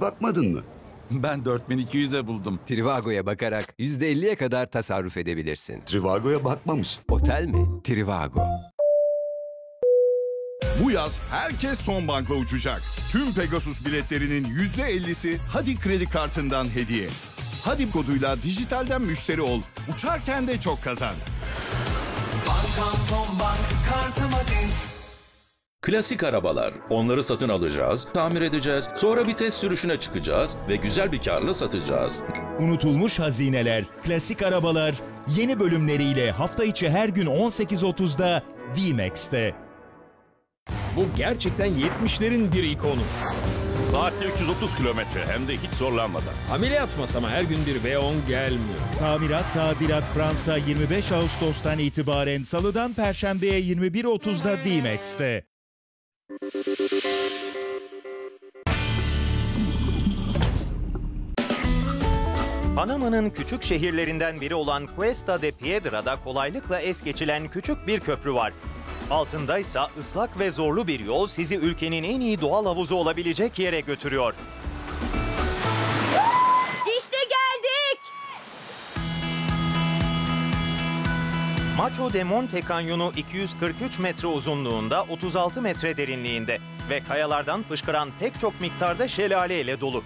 Trivago'ya bakmadın mı? Ben 4200'e buldum. Trivago'ya bakarak %50'ye kadar tasarruf edebilirsin. Trivago'ya bakmamış. Otel mi? Trivago. Bu yaz herkes son bankla uçacak. Tüm Pegasus biletlerinin %50'si Hadi kredi kartından hediye. Hadi koduyla dijitalden müşteri ol. Uçarken de çok kazan. Bankam Tom Bank kartım hadi. Klasik arabalar. Onları satın alacağız, tamir edeceğiz, sonra bir test sürüşüne çıkacağız ve güzel bir karla satacağız. Unutulmuş hazineler, klasik arabalar yeni bölümleriyle hafta içi her gün 18.30'da D-Max'te. Bu gerçekten 70'lerin bir ikonu. Saatte 330 kilometre hem de hiç zorlanmadan. Ameliyat masama her gün bir V10 gelmiyor. Tamirat Tadilat Fransa 25 Ağustos'tan itibaren Salı'dan Perşembe'ye 21.30'da D-Max'te. Panama'nın küçük şehirlerinden biri olan Cuesta de Piedra'da kolaylıkla es geçilen küçük bir köprü var. Altındaysa ıslak ve zorlu bir yol sizi ülkenin en iyi doğal havuzu olabilecek yere götürüyor. İşte geldik. Macho de Monte Kanyonu 243 metre uzunluğunda, 36 metre derinliğinde ve kayalardan fışkıran pek çok miktarda şelale ile dolu.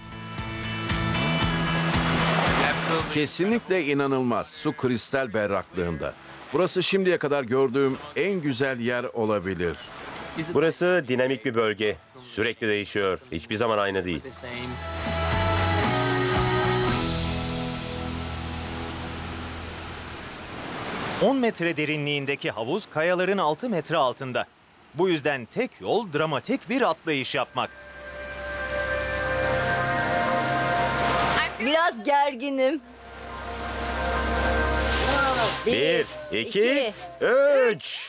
Kesinlikle inanılmaz. Su kristal berraklığında. Burası şimdiye kadar gördüğüm en güzel yer olabilir. Burası dinamik bir bölge. Sürekli değişiyor. Hiçbir zaman aynı değil. ...10 metre derinliğindeki havuz kayaların 6 metre altında. Bu yüzden tek yol dramatik bir atlayış yapmak. Biraz gerginim. 1, 2, 3.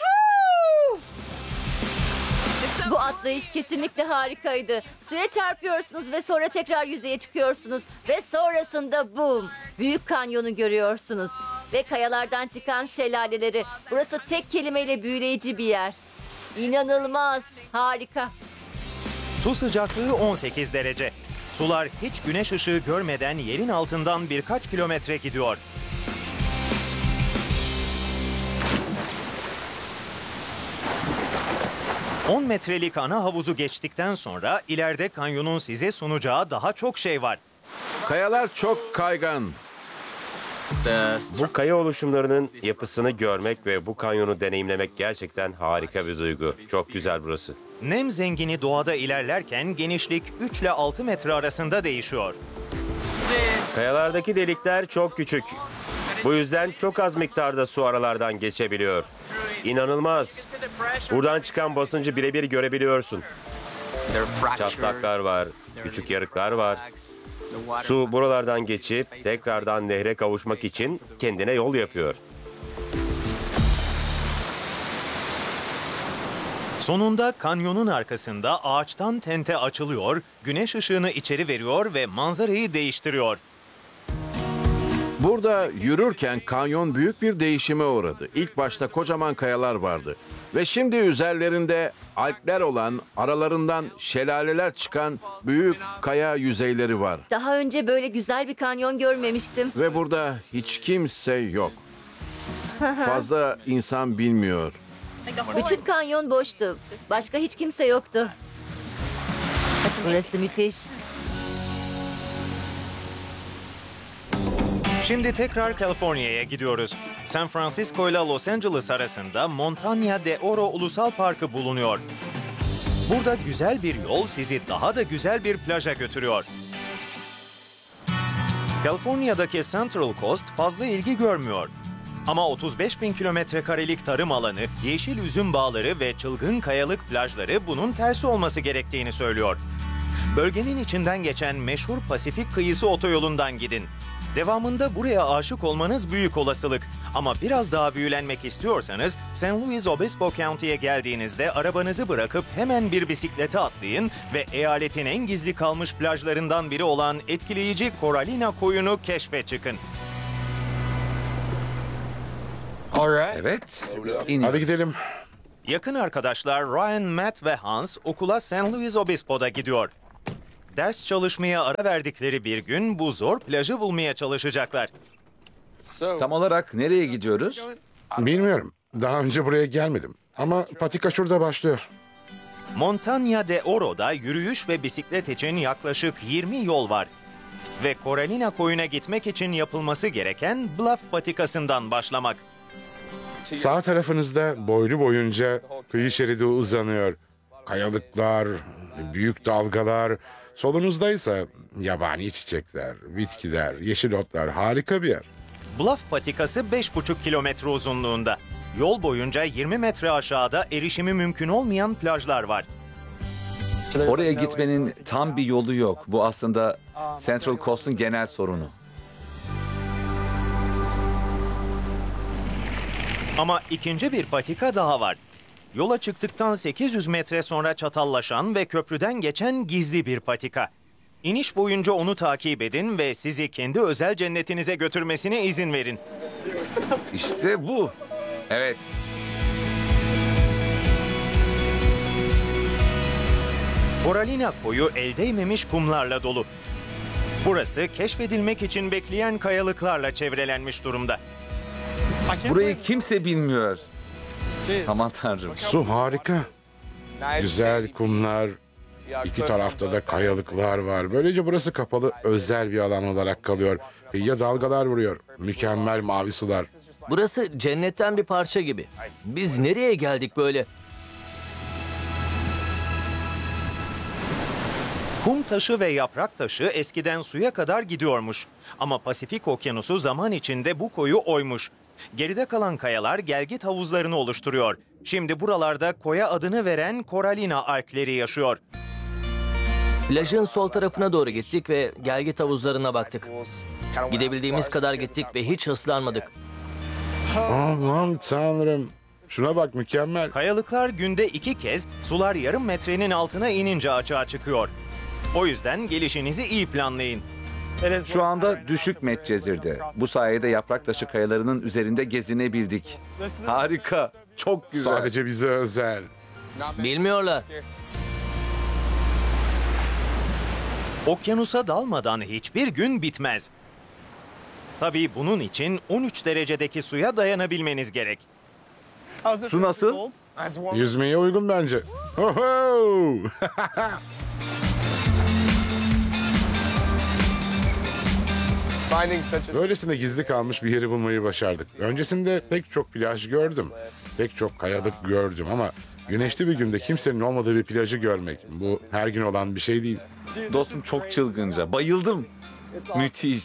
Bu atlayış kesinlikle harikaydı. Suya çarpıyorsunuz ve sonra tekrar yüzeye çıkıyorsunuz. Ve sonrasında boom! Büyük kanyonu görüyorsunuz. Ve kayalardan çıkan şelaleleri. Burası tek kelimeyle büyüleyici bir yer. İnanılmaz, harika. Su sıcaklığı 18 derece. Sular hiç güneş ışığı görmeden yerin altından birkaç kilometre gidiyor. ...10 metrelik ana havuzu geçtikten sonra... ...ileride kanyonun size sunacağı daha çok şey var. Kayalar çok kaygan. Bu kaya oluşumlarının yapısını görmek ve bu kanyonu deneyimlemek gerçekten harika bir duygu. Çok güzel burası. Nem zengini doğada ilerlerken genişlik 3 ile 6 metre arasında değişiyor. Kayalardaki delikler çok küçük. Bu yüzden çok az miktarda su aralardan geçebiliyor. İnanılmaz. Buradan çıkan basıncı birebir görebiliyorsun. Çatlaklar var, küçük yarıklar var. Su buralardan geçip tekrardan nehre kavuşmak için kendine yol yapıyor. Sonunda kanyonun arkasında ağaçtan tente açılıyor, güneş ışığını içeri veriyor ve manzarayı değiştiriyor. Burada yürürken kanyon büyük bir değişime uğradı. İlk başta kocaman kayalar vardı. Ve şimdi üzerlerinde alpler olan, aralarından şelaleler çıkan büyük kaya yüzeyleri var. Daha önce böyle güzel bir kanyon görmemiştim. Ve burada hiç kimse yok. Fazla insan bilmiyor. Bütün kanyon boştu. Başka hiç kimse yoktu. Burası müthiş. Şimdi tekrar Kaliforniya'ya gidiyoruz. San Francisco ile Los Angeles arasında Montaña de Oro Ulusal Parkı bulunuyor. Burada güzel bir yol sizi daha da güzel bir plaja götürüyor. Kaliforniya'daki Central Coast fazla ilgi görmüyor. Ama 35 bin kilometrekarelik tarım alanı, yeşil üzüm bağları ve çılgın kayalık plajları bunun tersi olması gerektiğini söylüyor. Bölgenin içinden geçen meşhur Pasifik kıyısı otoyolundan gidin. Devamında buraya aşık olmanız büyük olasılık. Ama biraz daha büyülenmek istiyorsanız San Luis Obispo County'ye geldiğinizde arabanızı bırakıp hemen bir bisiklete atlayın ve eyaletin en gizli kalmış plajlarından biri olan etkileyici Coralina koyunu keşfe çıkın. Evet. Hadi gidelim. Yakın arkadaşlar Ryan, Matt ve Hans okula San Luis Obispo'da gidiyor. Ders çalışmaya ara verdikleri bir gün bu zor plajı bulmaya çalışacaklar. Tam olarak nereye gidiyoruz? Bilmiyorum. Daha önce buraya gelmedim. Ama patika şurada başlıyor. Montaña de Oro'da yürüyüş ve bisiklet için yaklaşık 20 yol var. Ve Coralina koyuna gitmek için yapılması gereken Bluff patikasından başlamak. Sağ tarafınızda boylu boyunca kıyı şeridi uzanıyor. Kayalıklar, büyük dalgalar. Solunuzda ise yabani çiçekler, bitkiler, yeşil otlar. Harika bir yer. Bluff patikası 5,5 kilometre uzunluğunda. Yol boyunca 20 metre aşağıda erişimi mümkün olmayan plajlar var. Oraya gitmenin tam bir yolu yok. Bu aslında Central Coast'un genel sorunu. Ama ikinci bir patika daha var. Yola çıktıktan 800 metre sonra çatallaşan ve köprüden geçen gizli bir patika. İniş boyunca onu takip edin ve sizi kendi özel cennetinize götürmesine izin verin. İşte bu. Evet. Coralina koyu el değmemiş kumlarla dolu. Burası keşfedilmek için bekleyen kayalıklarla çevrelenmiş durumda. Burayı kimse bilmiyor. Aman tanrım. Su harika. Güzel kumlar. İki tarafta da kayalıklar var. Böylece burası kapalı özel bir alan olarak kalıyor. Kıyıya dalgalar vuruyor. Mükemmel mavi sular. Burası cennetten bir parça gibi. Biz nereye geldik böyle? Kum taşı ve yaprak taşı eskiden suya kadar gidiyormuş. Ama Pasifik Okyanusu zaman içinde bu koyu oymuş. Geride kalan kayalar gelgit havuzlarını oluşturuyor. Şimdi buralarda koya adını veren Coralina algleri yaşıyor. Plajın sol tarafına doğru gittik ve gelgit havuzlarına baktık. Gidebildiğimiz kadar gittik ve hiç ıslanmadık. Aman tanrım. Şuna bak, mükemmel. Kayalıklar günde 2 kez sular yarım metrenin altına inince açığa çıkıyor. O yüzden gelişinizi iyi planlayın. Şu anda düşük Medcezir'de. Bu sayede yaprak taşı kayalarının üzerinde gezinebildik. Harika. Çok güzel. Sadece bize özel. Bilmiyorlar. Okyanusa dalmadan hiçbir gün bitmez. Tabii bunun için 13 derecedeki suya dayanabilmeniz gerek. Su nasıl? Yüzmeye uygun bence. Oho! Böylesine gizli kalmış bir yeri bulmayı başardık. Öncesinde pek çok plaj gördüm. Pek çok kayalık gördüm ama güneşli bir günde kimsenin olmadığı bir plajı görmek, bu her gün olan bir şey değil. Dostum çok çılgınca. Bayıldım. Müthiş.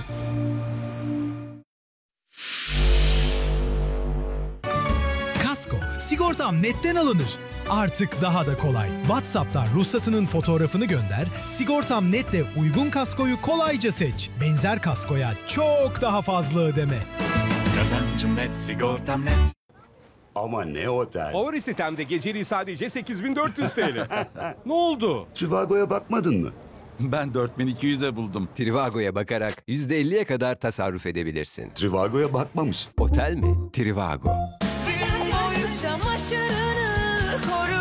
Kasko, sigortam netten alınır. Artık daha da kolay. WhatsApp'tan ruhsatının fotoğrafını gönder, Sigortam Net'le uygun kaskoyu kolayca seç. Benzer kaskoya çok daha fazla ödeme. Kazancım net, sigortam net. Ama ne otel? Favori sitemde geceliği sadece 8400 TL. Ne oldu? Trivago'ya bakmadın mı? Ben 4200'e buldum. Trivago'ya bakarak %50'ye kadar tasarruf edebilirsin. Trivago'ya bakmamış. Otel mi? Trivago. Gün boyu çamaşırını koru.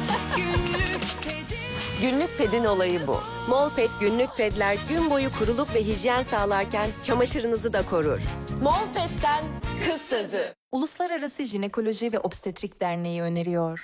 Günlük pedin olayı bu. Molped günlük pedler gün boyu kuruluk ve hijyen sağlarken çamaşırınızı da korur. Molped'den kız sözü. Uluslararası Jinekoloji ve Obstetrik Derneği öneriyor.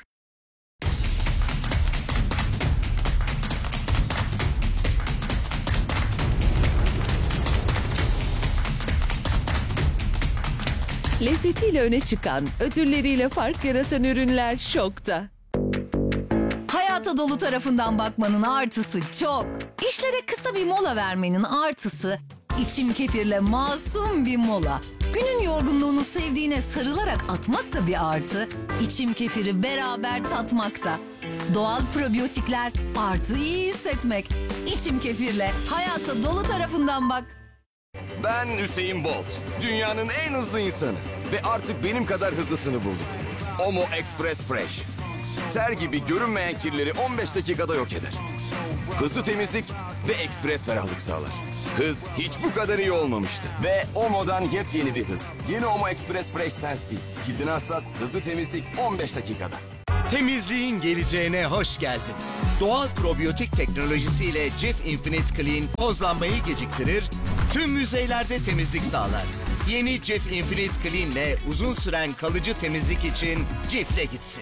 Lezzetiyle öne çıkan, ödülleriyle fark yaratan ürünler şokta. Hayata dolu tarafından bakmanın artısı çok. İşlere kısa bir mola vermenin artısı, içim kefirle masum bir mola. Günün yorgunluğunu sevdiğine sarılarak atmak da bir artı, içim kefiri beraber tatmakta. Doğal probiyotikler artı iyi hissetmek. İçim kefirle hayata dolu tarafından bak. Ben Hüseyin Bolt. Dünyanın en hızlı insanı. Ve artık benim kadar hızlısını buldum. Omo Express Fresh. Ter gibi görünmeyen kirleri 15 dakikada yok eder. Hızlı temizlik ve ekspres ferahlık sağlar. Hız hiç bu kadar iyi olmamıştı. Ve Omo'dan yepyeni bir hız. Yeni Omo Express Fresh Sensitive. Cildine hassas, hızlı temizlik 15 dakikada. Temizliğin geleceğine hoş geldin. Doğal probiyotik teknolojisiyle Cif Infinite Clean tozlanmayı geciktirir, tüm yüzeylerde temizlik sağlar. Yeni Cif Infinite Clean ile uzun süren kalıcı temizlik için Cif'le gitsin.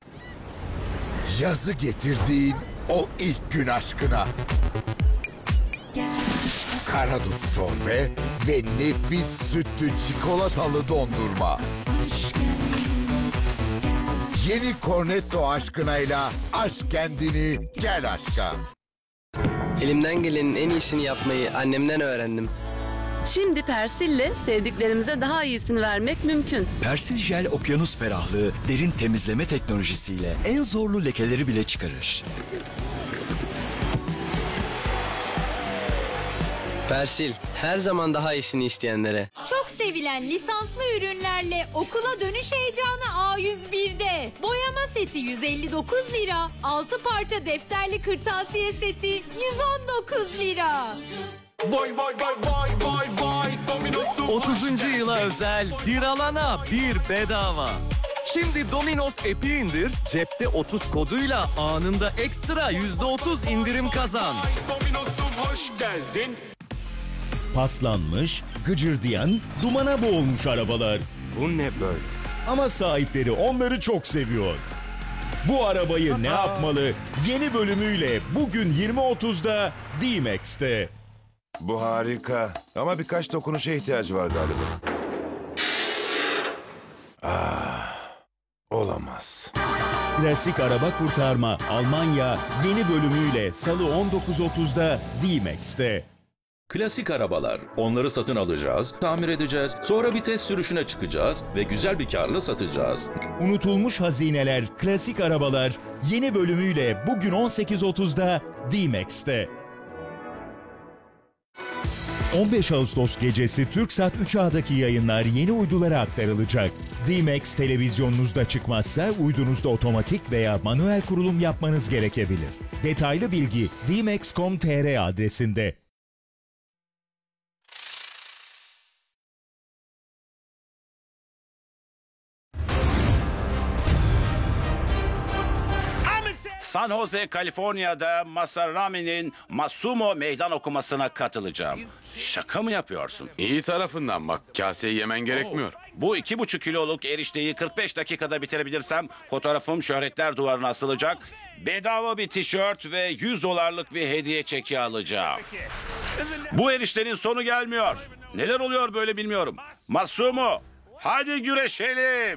Yazı getirdiğin o ilk gün aşkına. Karadut sorbe ve nefis sütlü çikolatalı dondurma. Yeni Cornetto aşkınayla aşk kendini, gel aşka. Elimden gelenin en iyisini yapmayı annemden öğrendim. Şimdi Persil'le sevdiklerimize daha iyisini vermek mümkün. Persil Jel okyanus ferahlığı derin temizleme teknolojisiyle en zorlu lekeleri bile çıkarır. Persil, her zaman daha iyisini isteyenlere. Çok sevilen lisanslı ürünlerle okula dönüş heyecanı A101'de. Boyama seti 159 lira, 6 parça defterli kırtasiye seti 119 lira. Vay vay vay vay vay vay Domino's'un 30. yıla özel bir alana bir bedava. Şimdi Domino's app'i indir, cepte 30 koduyla anında ekstra %30 indirim kazan. Domino's'un hoş geldin. Paslanmış, gıcırdayan, dumana boğulmuş arabalar. Bu ne böyle? Ama sahipleri onları çok seviyor. Bu arabayı ne yapmalı? Yeni bölümüyle bugün 20.30'da D-Max'te. Bu harika ama birkaç dokunuşa ihtiyacı var galiba. Olamaz. Klasik araba kurtarma Almanya yeni bölümüyle Salı 19.30'da D-Max'te. Klasik arabalar. Onları satın alacağız, tamir edeceğiz, sonra bir test sürüşüne çıkacağız ve güzel bir karla satacağız. Unutulmuş hazineler, klasik arabalar yeni bölümüyle bugün 18.30'da D-Max'te. 15 Ağustos gecesi Türksat 3A'daki yayınlar yeni uydulara aktarılacak. D-Max televizyonunuzda çıkmazsa uydunuzda otomatik veya manuel kurulum yapmanız gerekebilir. Detaylı bilgi dmax.com.tr adresinde. San Jose, Kaliforniya'da Masarami'nin Masumo meydan okumasına katılacağım. Şaka mı yapıyorsun? İyi tarafından bak, kaseyi yemen gerekmiyor. Bu 2,5 kiloluk erişteyi 45 dakikada bitirebilirsem fotoğrafım şöhretler duvarına asılacak. Bedava bir tişört ve $100 bir hediye çeki alacağım. Bu eriştenin sonu gelmiyor. Neler oluyor böyle bilmiyorum. Masumo, hadi güreşelim.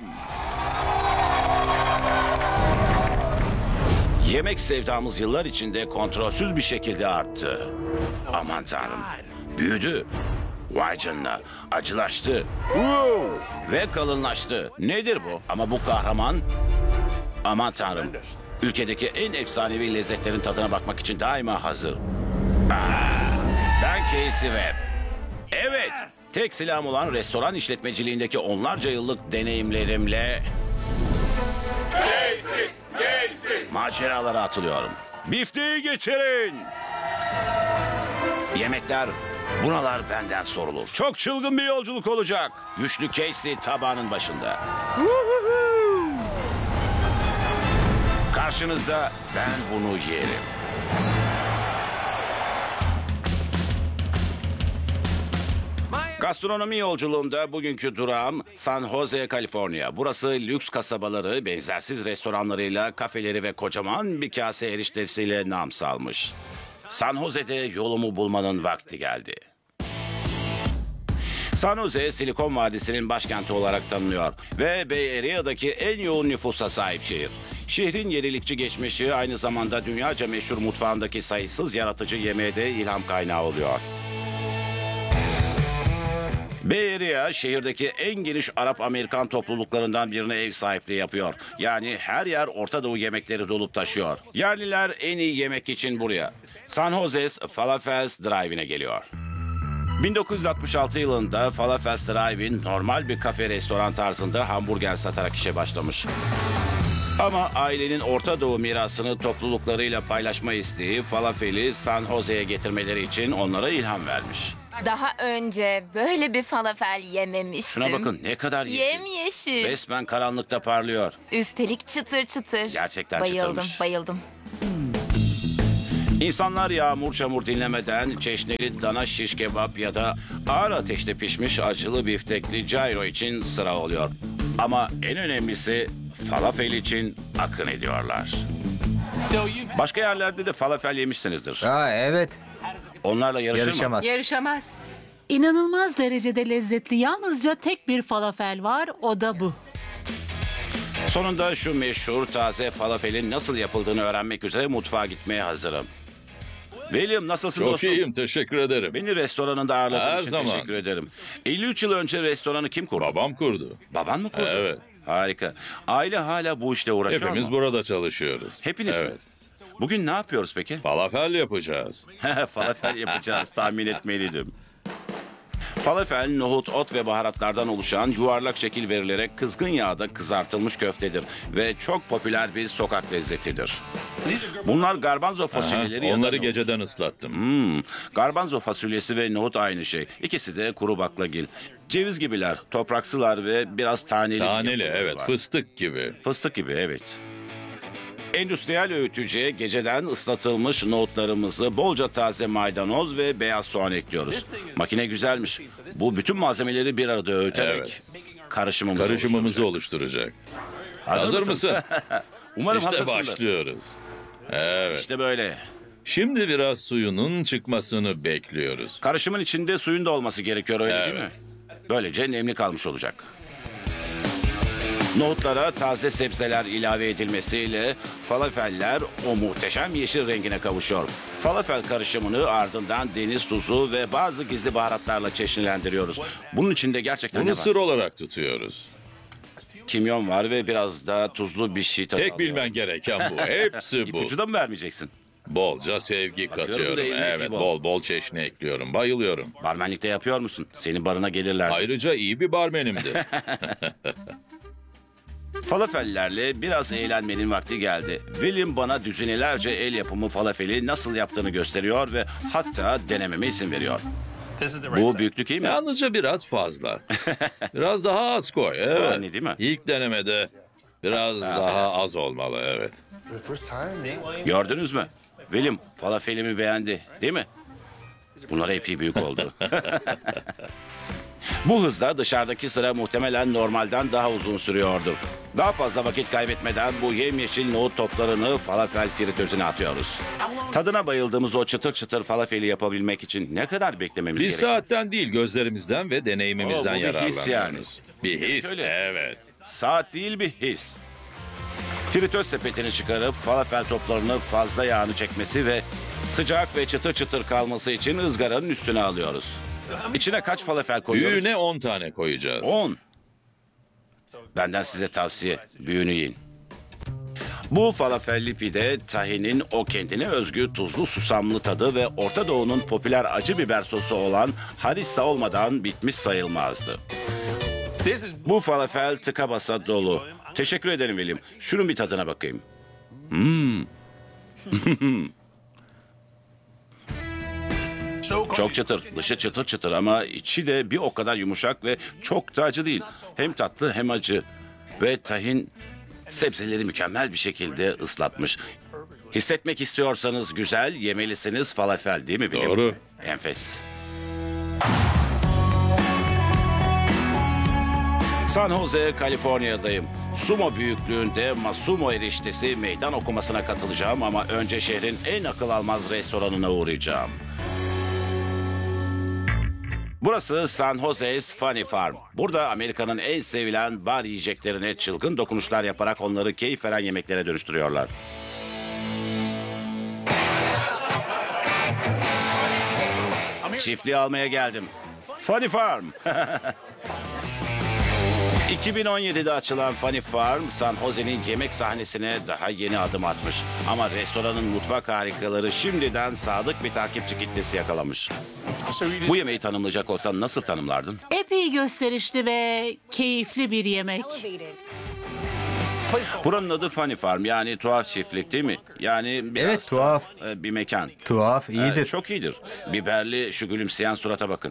Yemek sevdamız yıllar içinde kontrolsüz bir şekilde arttı. Aman tanrım, büyüdü. Vay canına, acılaştı. Ve kalınlaştı. Nedir bu? Ama bu kahraman... Aman tanrım, ülkedeki en efsanevi lezzetlerin tadına bakmak için daima hazır. Ben Casey Webb. Evet, tek silahım olan restoran işletmeciliğindeki onlarca yıllık deneyimlerimle... maceralara atılıyorum. Bifteyi getirin. Yemekler, buralar benden sorulur. Çok çılgın bir yolculuk olacak. Güçlü Casey tabağının başında. Karşınızda ben bunu yerim. Gastronomi yolculuğumda bugünkü durağım San Jose, Kaliforniya. Burası lüks kasabaları, benzersiz restoranlarıyla, kafeleri ve kocaman bir kase eriştesiyle nam salmış. San Jose'de yolumu bulmanın vakti geldi. San Jose, Silikon Vadisi'nin başkenti olarak tanınıyor ve Bay Area'daki en yoğun nüfusa sahip şehir. Şehrin yenilikçi geçmişi aynı zamanda dünyaca meşhur mutfağındaki sayısız yaratıcı yemeğe de ilham kaynağı oluyor. Bay Area, şehirdeki en geniş Arap-Amerikan topluluklarından birine ev sahipliği yapıyor. Yani her yer Orta Doğu yemekleri dolup taşıyor. Yerliler en iyi yemek için buraya, San Jose's Falafels Drive-in'e geliyor. 1966 yılında Falafels Drive-in normal bir kafe restoran tarzında hamburger satarak işe başlamış. Ama ailenin Orta Doğu mirasını topluluklarıyla paylaşma isteği falafeli San Jose'ye getirmeleri için onlara ilham vermiş. Daha önce böyle bir falafel yememiştim. Şuna bakın ne kadar yeşil. Yemyeşil. Resmen karanlıkta parlıyor. Üstelik çıtır çıtır. Gerçekten bayıldım, çıtırmış. bayıldım. İnsanlar yağmur çamur dinlemeden çeşnili dana şiş kebap ya da ağır ateşte pişmiş acılı biftekli gyro için sıra oluyor. Ama en önemlisi falafel için akın ediyorlar. Başka yerlerde de falafel yemişsinizdir. Evet. Onlarla yarışır mı? Yarışamaz. İnanılmaz derecede lezzetli. Yalnızca tek bir falafel var, o da bu. Sonunda şu meşhur taze falafelin nasıl yapıldığını öğrenmek üzere mutfağa gitmeye hazırım. William nasılsın Çok dostum? iyiyim, teşekkür ederim. Beni restoranında ağırladığın Her için zaman. teşekkür ederim. 53 yıl önce restoranı kim kurdu? Babam kurdu. Baban mı kurdu? Evet. Harika. Aile hala bu işte uğraşıyor Hepimiz mu? burada çalışıyoruz. Hepiniz mi? Evet. Bugün ne yapıyoruz peki? Falafel yapacağız. Falafel yapacağız, tahmin etmeliydim. Falafel, nohut, ot ve baharatlardan oluşan yuvarlak şekil verilerek kızgın yağda kızartılmış köftedir ve çok popüler bir sokak lezzetidir. Bunlar garbanzo fasulyeleri ya da Onları nohut. geceden ıslattım. Garbanzo fasulyesi ve nohut aynı şey. İkisi de kuru baklagil. Ceviz gibiler, topraksılar ve biraz taneli. Taneli, yapıları evet, var. fıstık gibi. Fıstık gibi, evet. Endüstriyel öğütücüye geceden ıslatılmış nohutlarımızı, bolca taze maydanoz ve beyaz soğan ekliyoruz. Makine güzelmiş. Bu bütün malzemeleri bir arada öğüterek karışımımızı oluşturacak. Hazır mısın? Umarım İşte hazırsındır. başlıyoruz. Evet. İşte böyle. Şimdi biraz suyunun çıkmasını bekliyoruz. Karışımın içinde suyun da olması gerekiyor, öyle değil mi? Böylece nemli kalmış olacak. Nohutlara taze sebzeler ilave edilmesiyle falafeller o muhteşem yeşil rengine kavuşuyor. Falafel karışımını ardından deniz tuzu ve bazı gizli baharatlarla çeşnilendiriyoruz. Bunun içinde gerçekten ne Bunu var? sır olarak tutuyoruz. Kimyon var ve biraz daha tuzlu bir şey tadı Tek alıyor. bilmen gereken bu. Hepsi bu. İpucu da mı vermeyeceksin? Bolca sevgi Bakıyorum katıyorum. da elindeki Evet, bol. bol bol çeşni ekliyorum. Bayılıyorum. Barmenlikte yapıyor musun? Senin barına gelirler. Ayrıca iyi bir barmenimdi. Falafellerle biraz eğlenmenin vakti geldi. William bana düzinelerce el yapımı falafeli nasıl yaptığını gösteriyor ve hatta denememe izin veriyor. Bu büyüklük iyi mi? Yalnızca biraz fazla. Biraz daha az koy. Evet. Anne, değil mi? İlk denemede biraz daha az olmalı. Evet. Gördünüz mü? William falafelimi beğendi, değil mi? Bunlar epey büyük oldu. Bu hızda dışarıdaki sıra muhtemelen normalden daha uzun sürüyordur. Daha fazla vakit kaybetmeden bu yemyeşil nohut toplarını falafel fritözüne atıyoruz. Tadına bayıldığımız o çıtır çıtır falafeli yapabilmek için ne kadar beklememiz Bir gerekiyor? saatten değil, gözlerimizden ve deneyimimizden Oo, bu bir his yararlanıyoruz. yani. Bir his, Şöyle. evet. Saat değil, bir his. Fritöz sepetini çıkarıp falafel toplarını fazla yağını çekmesi ve sıcak ve çıtır çıtır kalması için ızgaranın üstüne alıyoruz. İçine kaç falafel koyuyoruz? Büyüğüne 10 tane koyacağız. 10. Benden size tavsiye, büyüğünü yiyin. Bu falafelli pide tahinin o kendine özgü tuzlu susamlı tadı ve Orta Doğu'nun popüler acı biber sosu olan harissa olmadan bitmiş sayılmazdı. Bu falafel tıka basa dolu. Teşekkür ederim William. Şunun bir tadına bakayım. Çok çıtır, dışı çıtır çıtır ama içi de bir o kadar yumuşak ve çok da acı değil. Hem tatlı hem acı. Ve tahin sebzeleri mükemmel bir şekilde ıslatmış. Hissetmek istiyorsanız güzel, yemelisiniz falafel, değil mi William? Doğru. Enfes. San Jose, Kaliforniya'dayım. Sumo büyüklüğünde Masumo eriştesi meydan okumasına katılacağım ama önce şehrin en akıl almaz restoranına uğrayacağım. Burası San Jose's Funny Farm. Burada Amerika'nın en sevilen bar yiyeceklerine çılgın dokunuşlar yaparak onları keyif veren yemeklere dönüştürüyorlar. Çiftliği almaya geldim. Funny Farm. 2017'de açılan Funny Farm, San Jose'nin yemek sahnesine daha yeni adım atmış. Ama restoranın mutfak harikaları şimdiden sadık bir takipçi kitlesi yakalamış. Bu yemeği tanımlayacak olsan nasıl tanımlardın? Epey gösterişli ve keyifli bir yemek. Buranın adı Funny Farm, yani tuhaf çiftlik değil mi? Yani biraz Evet, tuhaf. bir mekan. Tuhaf, iyidir. Çok iyidir. Biberli şu gülümseyen surata bakın.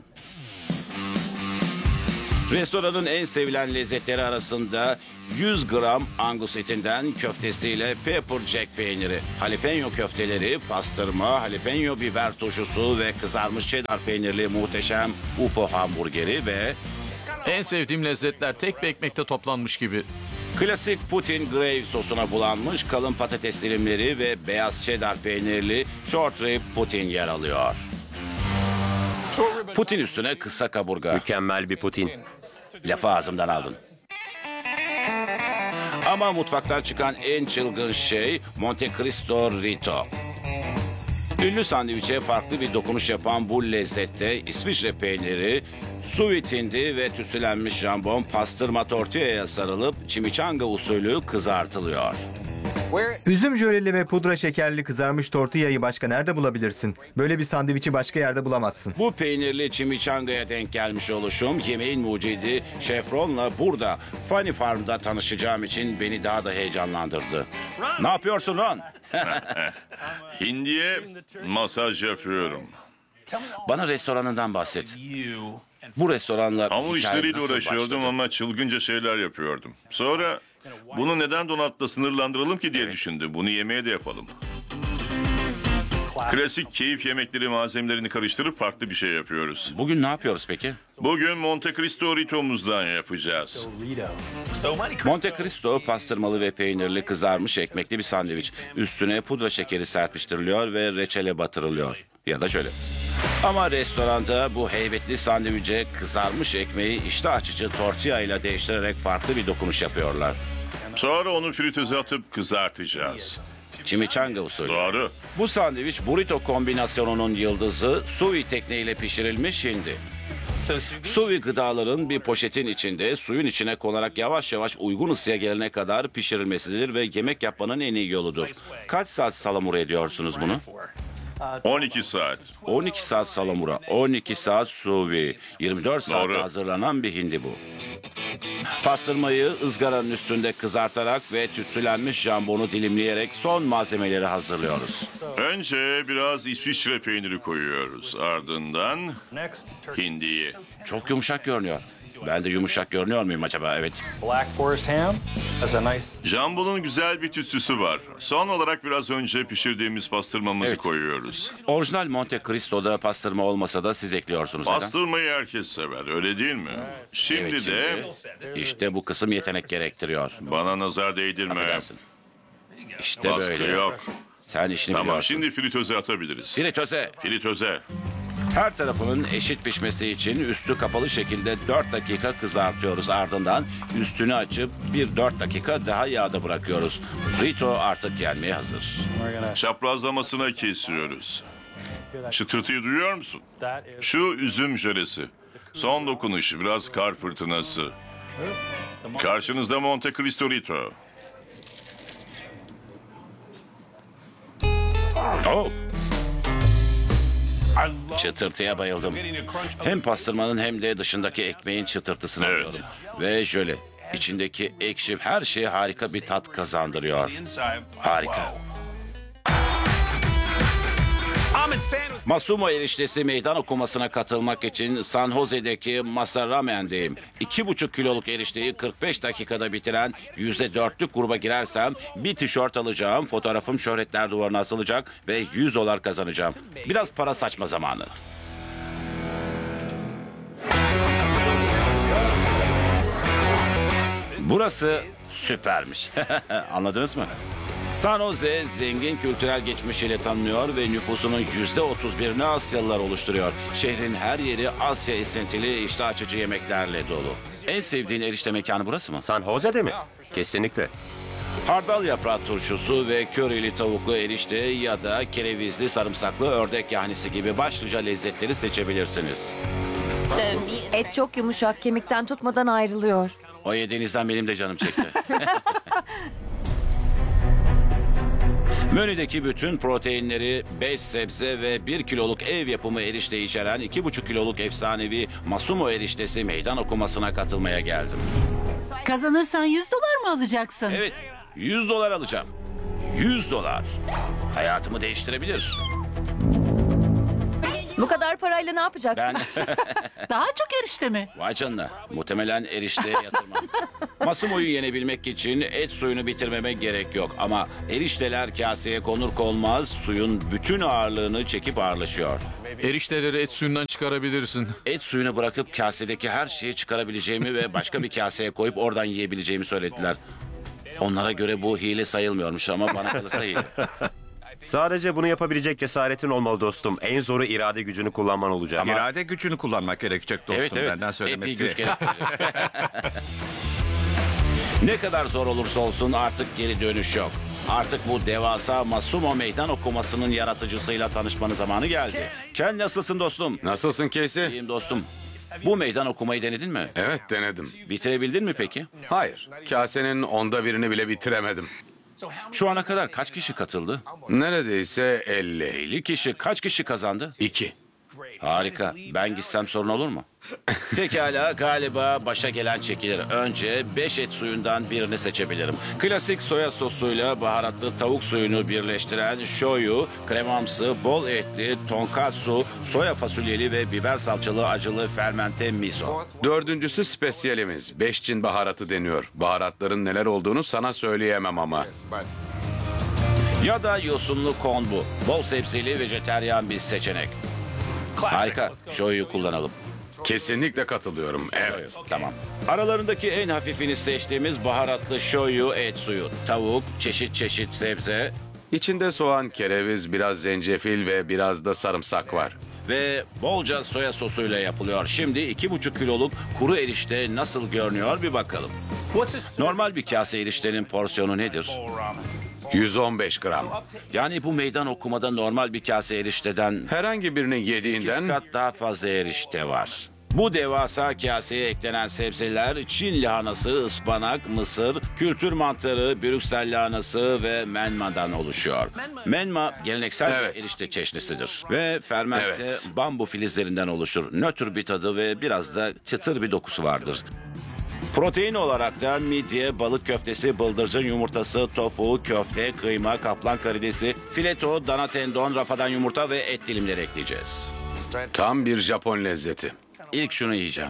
Restoranın en sevilen lezzetleri arasında 100 gram Angus etinden köftesiyle pepper jack peyniri, jalapeno köfteleri, pastırma, jalapeno biber turşusu ve kızarmış cheddar peynirli muhteşem UFO hamburgeri ve En sevdiğim lezzetler tek bir ekmekte toplanmış gibi. klasik Putin gravy sosuna bulanmış kalın patates dilimleri ve beyaz cheddar peynirli short rib Putin yer alıyor. Putin üstüne kısa kaburga. Mükemmel bir Putin. Lafı ağzımdan aldın. Ama mutfaktan çıkan en çılgın şey Monte Cristo Rito. Ünlü sandviçe farklı bir dokunuş yapan bu lezzette İsviçre peyniri, sous hindi ve tütsülenmiş jambon pastırma tortillaya sarılıp chimichanga usulü kızartılıyor. Üzüm jöleli ve pudra şekerli kızarmış tortillayı başka nerede bulabilirsin? Böyle bir sandviçi başka yerde bulamazsın. Bu peynirli chimichanga'ya denk gelmiş oluşum yemeğin mucidi Şef Ron'la burada Funny Farm'da tanışacağım için beni daha da heyecanlandırdı. Ne yapıyorsun Ron? Hindiye masaj yapıyorum. Bana restoranından bahset. Bu restoranla Hamur hikayen işleriyle nasıl uğraşıyordum başladı? ama çılgınca şeyler yapıyordum. Sonra bunu neden donatla sınırlandıralım ki diye düşündüm. Bunu yemeğe de yapalım. Klasik keyif yemekleri malzemelerini karıştırıp farklı bir şey yapıyoruz. Bugün ne yapıyoruz peki? Bugün Monte Cristo Rito'muzdan yapacağız. Monte Cristo pastırmalı ve peynirli kızarmış ekmekli bir sandviç. Üstüne pudra şekeri serpiştiriliyor ve reçele batırılıyor. Ya da şöyle. Ama restoranda bu heybetli sandviçe kızarmış ekmeği iştah açıcı tortilla ile değiştirerek farklı bir dokunuş yapıyorlar. Sonra onu fritöze atıp kızartacağız. Chimichanga usulü. Doğru. Bu sandviç burrito kombinasyonunun yıldızı sous vide tekniğiyle pişirilmiş hindi. Sous vide gıdaların bir poşetin içinde suyun içine konarak yavaş yavaş uygun ısıya gelene kadar pişirilmesidir ve yemek yapmanın en iyi yoludur. Kaç saat salamura ediyorsunuz bunu? 12 saat. 12 saat salamura, 12 saat sous vide, 24 saatte Doğru. hazırlanan bir hindi bu. Pastırmayı ızgaranın üstünde kızartarak ve tütsülenmiş jambonu dilimleyerek son malzemeleri hazırlıyoruz. Önce biraz İsviçre peyniri koyuyoruz. Ardından hindiyi. Çok yumuşak görünüyor. Ben de yumuşak görünüyor muyum acaba? Evet. Black Forest ham has a nice... Jambonun güzel bir tütsüsü var. Son olarak biraz önce pişirdiğimiz pastırmamızı Evet. koyuyoruz. Orijinal Monte Cristo'da pastırma olmasa da siz ekliyorsunuz. Neden? Pastırmayı herkes sever, öyle değil mi? Şimdi Evet, de işte bu kısım yetenek gerektiriyor. bana nazar değdirme. Affedersin. İşte Baskı böyle. yok. Sen işini Tamam, biliyorsun. şimdi fritöze atabiliriz. Fritöze. Fritöze. Her tarafının eşit pişmesi için üstü kapalı şekilde 4 dakika kızartıyoruz. Ardından üstünü açıp bir 4 dakika daha yağda bırakıyoruz. Rito artık yenmeye hazır. Çaprazlamasına kesiyoruz. Çıtırtıyı duyuyor musun? Şu üzüm jölesi. Son dokunuş, biraz kar fırtınası. Karşınızda Monte Cristo Rito. Oh. Çıtırtıya bayıldım. Hem pastırmanın hem de dışındaki ekmeğin çıtırtısını alıyorum. Ve jöle. İçindeki ekşi her şeye harika bir tat kazandırıyor. Harika. Masumo eriştesi meydan okumasına katılmak için San Jose'deki Masa Ramen'deyim. 2,5 kiloluk erişteyi 45 dakikada bitiren %4'lük gruba girersem bir tişört alacağım, fotoğrafım şöhretler duvarına asılacak ve $100 kazanacağım. Biraz para saçma zamanı. Burası süpermiş. Anladınız mı? San Jose zengin kültürel geçmişiyle tanınıyor ve nüfusunun %31'ini Asyalılar oluşturuyor. Şehrin her yeri Asya esintili iştah açıcı yemeklerle dolu. En sevdiğin erişte mekanı burası mı? San Jose'de mi? Kesinlikle. Hardal yaprağı turşusu ve körili tavuklu erişte ya da kerevizli sarımsaklı ördek yahnisi gibi başlıca lezzetleri seçebilirsiniz. Et çok yumuşak, kemikten tutmadan ayrılıyor. O yediğinizden benim de canım çekti. Menüdeki bütün proteinleri, 5 sebze ve 1 kiloluk ev yapımı erişte içeren 2,5 kiloluk efsanevi Masumo eriştesi meydan okumasına katılmaya geldim. Kazanırsan 100 dolar mı alacaksın? Evet, 100 dolar alacağım. 100 dolar. Hayatımı değiştirebilir. Bu kadar parayla ne yapacaksın? Ben... Daha çok erişte mi? Vay canına. Muhtemelen erişteye yatırmam. Masumo'yu yenebilmek için et suyunu bitirmeme gerek yok. Ama erişteler kaseye konur konmaz suyun bütün ağırlığını çekip ağırlaşıyor. Erişteleri et suyundan çıkarabilirsin. Et suyunu bırakıp kasedeki her şeyi çıkarabileceğimi ve başka bir kaseye koyup oradan yiyebileceğimi söylediler. Onlara göre bu hile sayılmıyormuş ama bana kalırsa hile. Sadece bunu yapabilecek cesaretin olmalı dostum. En zoru irade gücünü kullanman olacak. Ama... İrade gücünü kullanmak gerekecek dostum, evet. benden söylemesi. Epey güç gerektirecek. Ne kadar zor olursa olsun artık geri dönüş yok. Artık bu devasa Masumo meydan okumasının yaratıcısıyla tanışmanın zamanı geldi. Ken, nasılsın dostum? Nasılsın Casey? İyiyim dostum. Bu meydan okumayı denedin mi? Evet, denedim. Bitirebildin mi peki? Hayır, kasenin 1/10'ını bile bitiremedim. Şu ana kadar kaç kişi katıldı? Neredeyse 50. 50 kişi. Kaç kişi kazandı? 2. Harika. Ben gitsem sorun olur mu? Pekala, galiba başa gelen çekilir. Önce 5 et suyundan birini seçebilirim. Klasik soya sosuyla baharatlı tavuk suyunu birleştiren shoyu, kremamsı, bol etli, tonkatsu, soya fasulyeli ve biber salçalı acılı fermente miso. 4. spesiyelimiz 5 Çin baharatı deniyor. Baharatların neler olduğunu sana söyleyemem ama. Ya da yosunlu konbu. Bol sebzeli vejeteryan bir seçenek. Harika. Shoyu kullanalım. Kesinlikle katılıyorum. Evet. Tamam. Aralarındaki en hafifini seçtiğimiz baharatlı shoyu et suyu. Tavuk, çeşit çeşit sebze. İçinde soğan, kereviz, biraz zencefil ve biraz da sarımsak var. Ve bolca soya sosuyla yapılıyor. Şimdi 2,5 kiloluk kuru erişte nasıl görünüyor bir bakalım. Normal bir kase eriştenin porsiyonu nedir? 115 gram. Yani bu meydan okumada normal bir kase erişteden herhangi birinin yediğinden 8 kat daha fazla erişte var. Bu devasa kaseye eklenen sebzeler Çin lahanası, ıspanak, mısır, kültür mantarı, Brüksel lahanası ve menmadan oluşuyor. Menma geleneksel bir erişte çeşnisidir ve fermente bambu filizlerinden oluşur. Nötr bir tadı ve biraz da çıtır bir dokusu vardır. Protein olarak da midye, balık köftesi, bıldırcın yumurtası, tofu, köfte, kıyma, kaplan karidesi, fileto, dana tendon, rafadan yumurta ve et dilimleri ekleyeceğiz. Tam bir Japon lezzeti. İlk şunu yiyeceğim.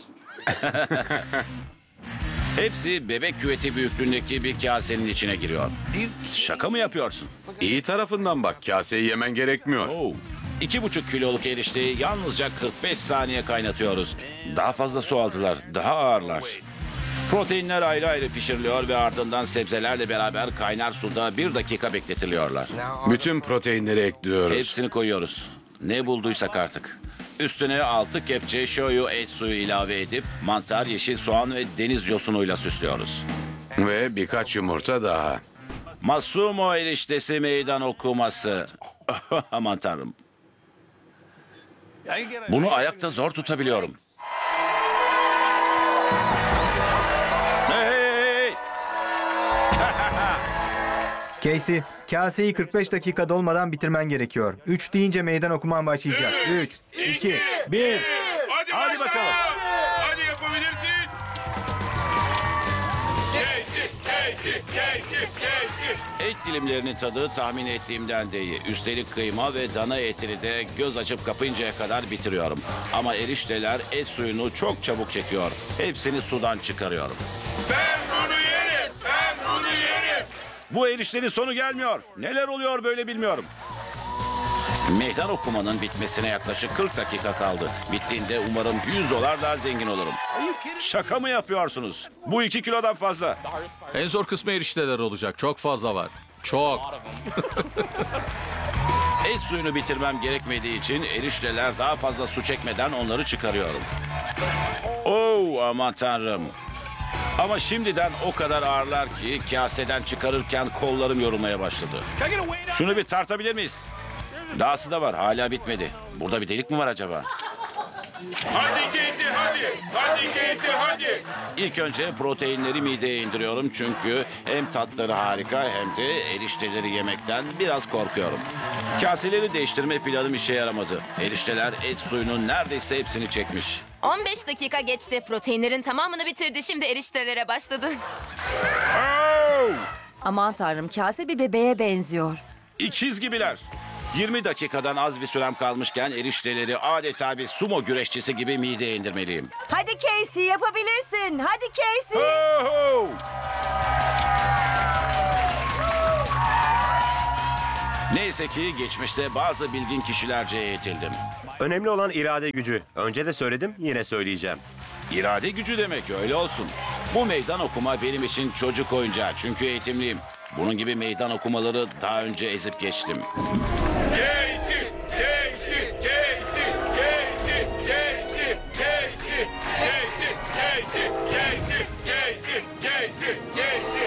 Hepsi bebek küveti büyüklüğündeki bir kasenin içine giriyor. Şaka mı yapıyorsun? İyi tarafından bak, kaseyi yemen gerekmiyor. 2,5 kiloluk erişteyi yalnızca 45 saniye kaynatıyoruz. Daha fazla su aldılar, daha ağırlar. Proteinler ayrı ayrı pişiriliyor ve ardından sebzelerle beraber kaynar suda 1 dakika bekletiliyorlar. Bütün proteinleri ekliyoruz. Hepsini koyuyoruz. Ne bulduysak artık. Üstüne 6 kepçe shoyu et suyu ilave edip mantar, yeşil soğan ve deniz yosunuyla süslüyoruz. Ve birkaç yumurta daha. Masumo eriştesi meydan okuması. Aman tanrım. Bunu ayakta zor tutabiliyorum. Hey! Casey, kaseyi 45 dakika dolmadan bitirmen gerekiyor. 3 deyince meydan okuman başlayacak. 3, 2, 1. Hadi bakalım. Hadi yapabilirsin. Et dilimlerinin tadı tahmin ettiğimden de iyi. Üstelik kıyma ve dana etini de göz açıp kapayıncaya kadar bitiriyorum. Ama erişteler et suyunu çok çabuk çekiyor. Hepsini sudan çıkarıyorum. Ben bunu yerim. Ben bunu yerim. Bu eriştenin sonu gelmiyor. Neler oluyor böyle bilmiyorum. Meydan okumanın bitmesine yaklaşık 40 dakika kaldı. Bittiğinde umarım 100 dolar daha zengin olurum. Şaka mı yapıyorsunuz? Bu 2 kilodan fazla. En zor kısmı erişteler olacak. Çok fazla var. Çok. Et suyunu bitirmem gerekmediği için erişteler daha fazla su çekmeden onları çıkarıyorum. Oh, aman tanrım. Ama şimdiden o kadar ağırlar ki kaseden çıkarırken kollarım yorulmaya başladı. Şunu bir tartabilir miyiz? Dahası da var, hala bitmedi. Burada bir delik mi var acaba? Hadi Casey hadi. Hadi Casey hadi. İlk önce proteinleri mideye indiriyorum çünkü hem tatları harika hem de erişteleri yemekten biraz korkuyorum. Kaseleri değiştirme planım işe yaramadı. Erişteler et suyunun neredeyse hepsini çekmiş. 15 dakika geçti. Proteinlerin tamamını bitirdi. Şimdi eriştelere başladı. Aman tanrım, kase bir bebeğe benziyor. İkiz gibiler. 20 dakikadan az bir sürem kalmışken erişteleri adeta bir sumo güreşçisi gibi mideye indirmeliyim. Hadi Casey, yapabilirsin. Hadi Casey. Neyse ki geçmişte bazı bilgin kişilerce eğitildim. Önemli olan irade gücü. Önce de söyledim, yine söyleyeceğim. İrade gücü demek, öyle olsun. Bu meydan okuma benim için çocuk oyuncağı çünkü eğitimliyim. Bunun gibi meydan okumaları daha önce ezip geçtim. Casey, Casey, Casey, Casey, Casey, Casey, Casey, Casey, Casey, Casey, Casey, Casey.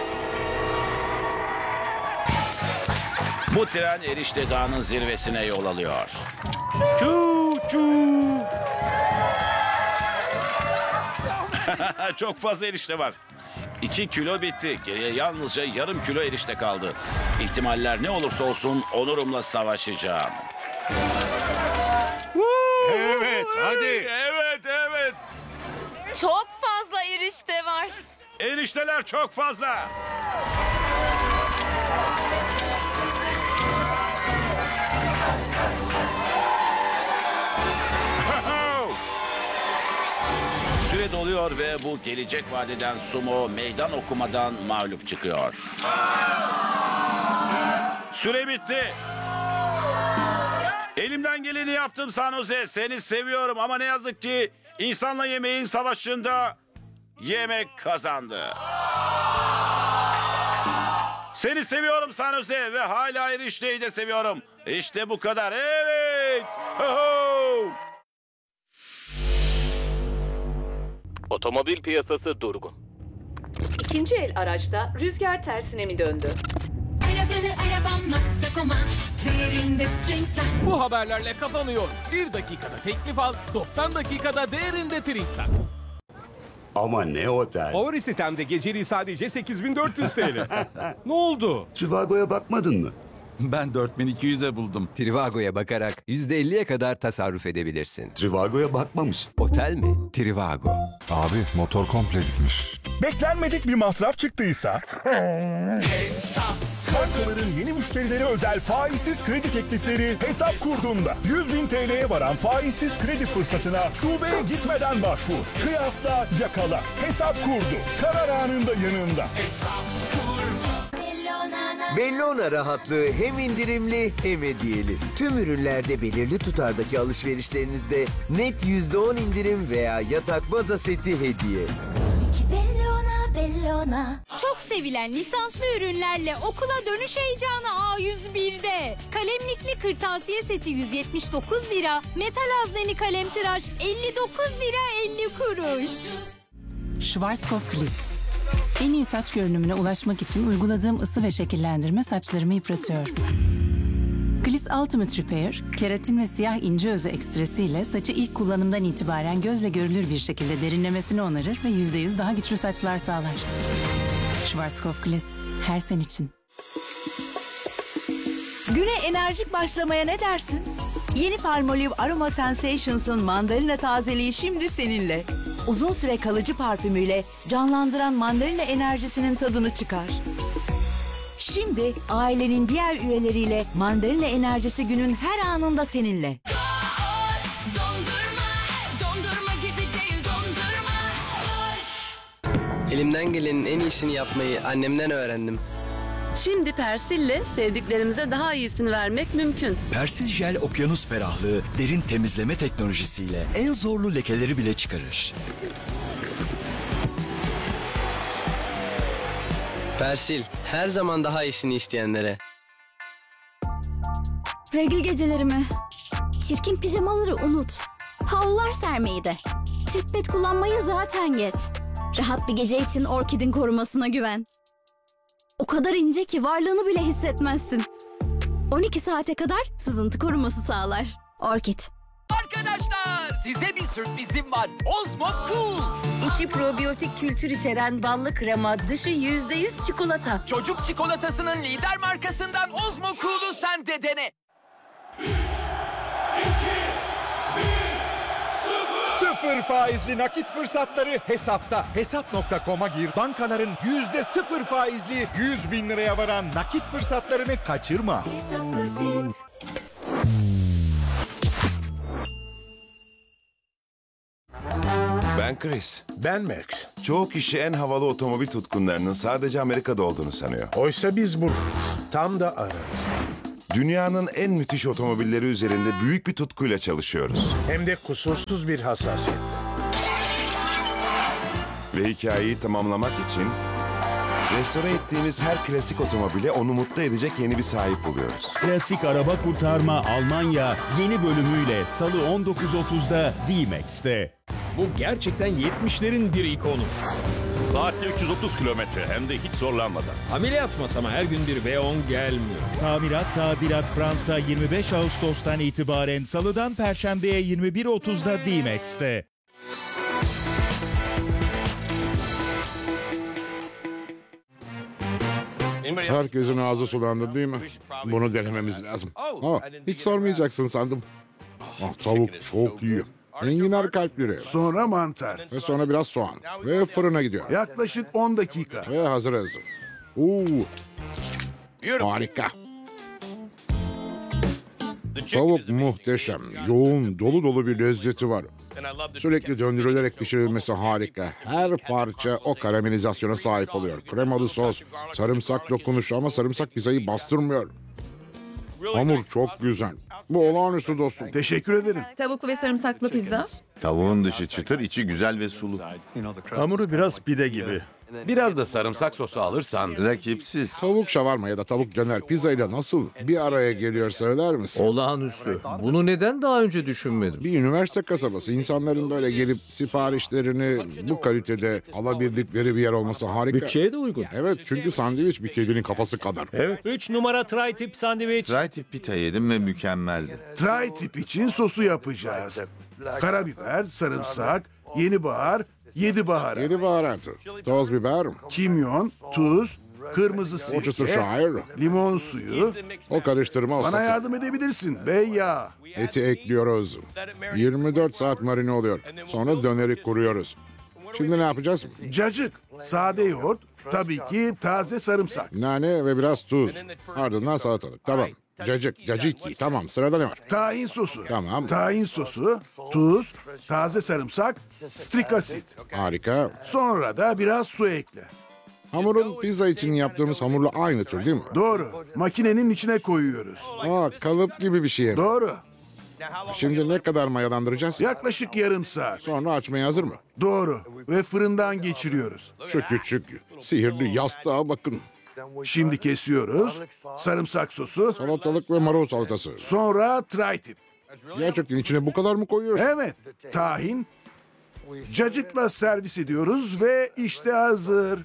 Bu tren Erişte Dağı'nın zirvesine yol alıyor. Çuu çuu. Çok fazla erişte var. 2 kilo bitti. Geriye yalnızca yarım kilo erişte kaldı. İhtimaller ne olursa olsun onurumla savaşacağım. Evet, hadi. Evet, evet. Çok fazla erişte var. Erişteler çok fazla. Süre doluyor ve bu gelecek vadeden sumo meydan okumadan mağlup çıkıyor. Süre bitti. Elimden geleni yaptım San Jose. Seni seviyorum ama ne yazık ki insanla yemeğin savaşında yemek kazandı. Seni seviyorum San Jose ve hala erişteyi de seviyorum. İşte bu kadar. Evet. Ho-ho! Otomobil piyasası durgun. İkinci el araçta rüzgar tersine mi döndü? Bu haberlerle kapanıyor. 1 dakikada teklif al, 90 dakikada değerinde Trinksat. Ama ne otel? Favori sitemde geceliği sadece 8400 TL. Ne oldu? Trivago'ya bakmadın mı? Ben 4200'e buldum. Trivago'ya bakarak %50'ye kadar tasarruf edebilirsin. Trivago'ya bakmamış. Otel mi? Trivago. Abi motor komple gitmiş. Beklenmedik bir masraf çıktıysa... Bankaların yeni müşterilere özel faizsiz kredi teklifleri hesap kurduğunda 100.000 TL'ye varan faizsiz kredi fırsatına şubeye gitmeden başvur. Kıyasla, yakala. Hesap kurdu. Karar anında yanında. Bellona rahatlığı hem indirimli hem hediyeli. Tüm ürünlerde belirli tutardaki alışverişlerinizde net %10 indirim veya yatak baza seti hediye. Bellona. Çok sevilen lisanslı ürünlerle okula dönüş heyecanı A101'de. Kalemlikli kırtasiye seti 179 lira, metal hazneli kalem tıraş 59 lira 50 kuruş. Schwarzkopf Gliss. En iyi saç görünümüne ulaşmak için uyguladığım ısı ve şekillendirme saçlarımı yıpratıyor. Gliss Ultimate Repair, keratin ve siyah ince özü ekstresiyle saçı ilk kullanımdan itibaren gözle görülür bir şekilde derinlemesine onarır ve %100 daha güçlü saçlar sağlar. Schwarzkopf Gliss, her sen için. Güne enerjik başlamaya ne dersin? Yeni Palmolive Aroma Sensations'ın mandalina tazeliği şimdi seninle. Uzun süre kalıcı parfümüyle canlandıran mandalina enerjisinin tadını çıkar. Şimdi ailenin diğer üyeleriyle mandalina enerjisi günün her anında seninle. Elimden gelenin en iyisini yapmayı annemden öğrendim. Şimdi Persil'le sevdiklerimize daha iyisini vermek mümkün. Persil Jel okyanus ferahlığı derin temizleme teknolojisiyle en zorlu lekeleri bile çıkarır. Persil, her zaman daha iyisini isteyenlere. Regl gecelerimi, çirkin pijamaları unut. Havlular sermeyi de. Çift pet kullanmayı zaten geç. Rahat bir gece için Orkid'in korumasına güven. O kadar ince ki varlığını bile hissetmezsin. 12 saate kadar sızıntı koruması sağlar. Orkid. Arkadaşlar size bir sürprizim var. Ozmo Cool. İçi probiyotik kültür içeren ballı krema, dışı %100 çikolata. Çocuk çikolatasının lider markasından Ozmo Cool'u sen de dene. 0 faizli nakit fırsatları hesapta. Hesap.com'a gir. Bankaların %0 faizli 100 bin liraya varan nakit fırsatlarını kaçırma. Ben Chris. Ben Max. Çoğu kişi en havalı otomobil tutkunlarının sadece Amerika'da olduğunu sanıyor. Oysa biz buradayız. Tam da aramızda. Dünyanın en müthiş otomobilleri üzerinde büyük bir tutkuyla çalışıyoruz. Hem de kusursuz bir hassasiyet. Ve hikayeyi tamamlamak için restore ettiğimiz her klasik otomobile onu mutlu edecek yeni bir sahip buluyoruz. Klasik Araba Kurtarma Almanya yeni bölümüyle Salı 19.30'da D-Max'te. Bu gerçekten 70'lerin bir ikonu. Saatte 330 kilometre hem de hiç zorlanmadan. Ameliyat masama her gün bir V10 gelmiyor. Tamirat Tadilat Fransa 25 Ağustos'tan itibaren Salı'dan Perşembe'ye 21.30'da D-Max'te. Herkesin ağzı sulandı değil mi? Bunu denememiz lazım. Hiç sormayacaksın sandım. Tavuk çok iyi. Enginar kalpleri. Sonra mantar. Ve sonra biraz soğan. Ve fırına gidiyor. Yaklaşık 10 dakika. Ve hazırız. Harika. Tavuk muhteşem. Yoğun, dolu dolu bir lezzeti var. Sürekli döndürülerek pişirilmesi harika. Her parça o karamelizasyona sahip oluyor. Kremalı sos, sarımsak dokunuşu ama sarımsak pizzayı bastırmıyor. Hamur çok güzel. Bu olağanüstü dostum. Teşekkür ederim. Tavuklu ve sarımsaklı pizza. Tavuğun dışı çıtır, içi güzel ve sulu. Hamuru biraz pide gibi. Biraz da sarımsak sosu alırsan... Rakipsiz. Tavuk şavarma ya da tavuk döner pizzayla nasıl bir araya geliyor söyler misin? Olağanüstü. Bunu neden daha önce düşünmedim? Bir üniversite kasabası. İnsanların böyle gelip siparişlerini bu kalitede alabildikleri bir yer olması harika. Bütçeye de uygun. Evet, çünkü sandviç bir kedinin kafası kadar. Evet. 3 numara tri-tip sandviç. Tri-tip pita yedim ve mükemmeldi. Tri-tip için sosu yapacağız. Karabiber, sarımsak, yeni bahar, 7 baharat. 7 baharatı. Toz biber. Kimyon, tuz, kırmızı Worcestershire. sirke, limon suyu. O karıştırma ustası. Bana yardım edebilirsin ve yağ. Eti ekliyoruz. 24 saat marine oluyor. Sonra döneri kuruyoruz. Şimdi ne yapacağız? Cacık, sade yoğurt, tabii ki taze sarımsak. Nane ve biraz tuz. Ardından salatalık. Tamam. Caciki. Tamam. Sırada ne var? Tahin sosu. Tamam. Tahin sosu, tuz, taze sarımsak, strik asit. Harika. Sonra da biraz su ekle. Hamurun pizza için yaptığımız hamurla aynı tür değil mi? Doğru. Makinenin içine koyuyoruz. Kalıp gibi bir şey. Doğru. Şimdi ne kadar mayalandıracağız? Yaklaşık yarım saat. Sonra açmaya hazır mı? Doğru. Ve fırından geçiriyoruz. Şu küçük, sihirli yastığa bakın. Şimdi kesiyoruz. Sarımsak sosu. Salatalık ve marul salatası. Sonra tri-tip. Gerçekten içine bu kadar mı koyuyorsun? Evet. Tahin. Cacıkla servis ediyoruz ve işte hazır.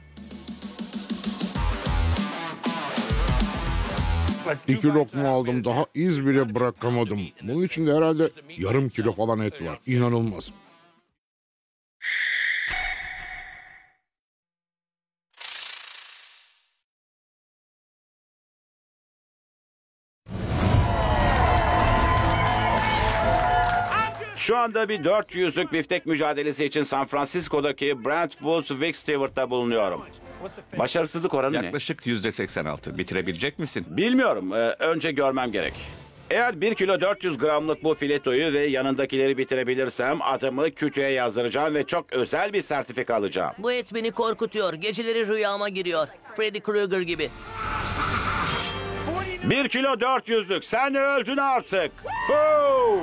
2 lokma aldım. Daha iz bile bırakamadım. Bunun içinde herhalde yarım kilo falan et var. İnanılmaz. Şu anda bir 400'lük biftek mücadelesi için San Francisco'daki Brentwood Vic Stewart'ta bulunuyorum. Başarısızlık oranı ne? Yaklaşık %86. Bitirebilecek misin? Bilmiyorum. Önce görmem gerek. Eğer 1 kilo 400 gramlık bu filetoyu ve yanındakileri bitirebilirsem adımı kütüğe yazdıracağım ve çok özel bir sertifika alacağım. Bu et beni korkutuyor. Geceleri rüyama giriyor. Freddy Krueger gibi. 1 kilo 400'lük. Sen öldün artık. Hoo!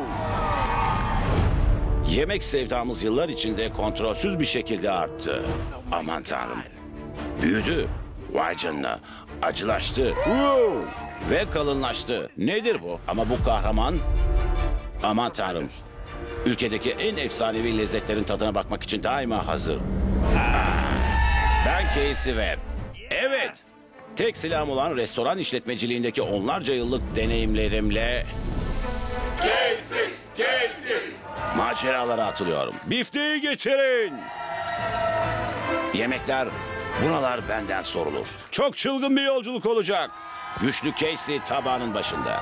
Yemek sevdamız yıllar içinde kontrolsüz bir şekilde arttı. Aman tanrım. Büyüdü. Vay canına. Acılaştı. Ve kalınlaştı. Nedir bu? Ama bu kahraman... Aman tanrım. Ülkedeki en efsanevi lezzetlerin tadına bakmak için daima hazır. Ben Casey Webb. Evet. Tek silahım olan restoran işletmeciliğindeki onlarca yıllık deneyimlerimle... Casey! Maceralara atılıyorum. Bifteyi geçirin. Yemekler, bunalar benden sorulur. Çok çılgın bir yolculuk olacak. Güçlü Casey tabağının başında.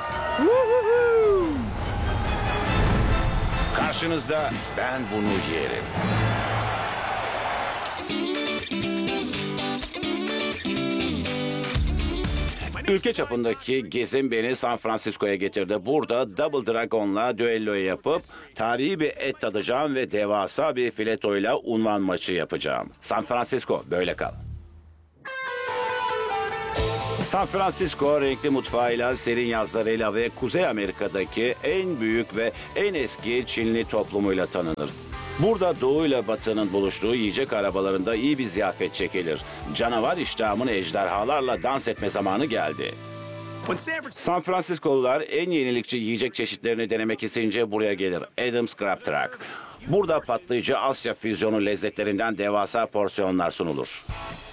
Karşınızda ben bunu yerim. Ülke çapındaki gezim beni San Francisco'ya getirdi. Burada Double Dragon'la düello yapıp tarihi bir et tadacağım ve devasa bir filetoyla unvan maçı yapacağım. San Francisco, böyle kal. San Francisco renkli mutfağıyla, serin yazlarıyla ve Kuzey Amerika'daki en büyük ve en eski Çinli toplumuyla tanınır. Burada Doğu ile Batı'nın buluştuğu yiyecek arabalarında iyi bir ziyafet çekilir. Canavar iştahımın ejderhalarla dans etme zamanı geldi. San Francisco'lular en yenilikçi yiyecek çeşitlerini denemek isteyince buraya gelir. Adam's Crab Truck. Burada patlayıcı Asya füzyonu lezzetlerinden devasa porsiyonlar sunulur.